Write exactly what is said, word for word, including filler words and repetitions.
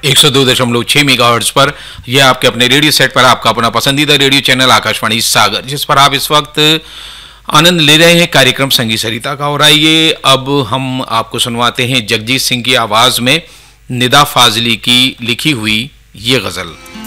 एक सौ दो दशमलव छह मेगाहर्ट्ज पर। यह आपके अपने रेडियो सेट पर आपका अपना पसंदीदा रेडियो चैनल आकाशवाणी सागर, जिस पर आप इस वक्त आनंद ले रहे हैं कार्यक्रम संगीत सरिता का। और आइए अब हम आपको सुनवाते हैं जगजीत सिंह की आवाज में निदा फाजली की लिखी हुई ये गजल।